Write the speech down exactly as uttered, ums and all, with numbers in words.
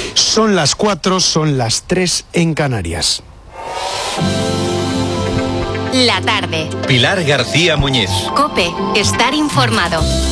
Son las cuatro, son las tres en Canarias. La tarde. Pilar García Muñiz. COPE. Estar informado.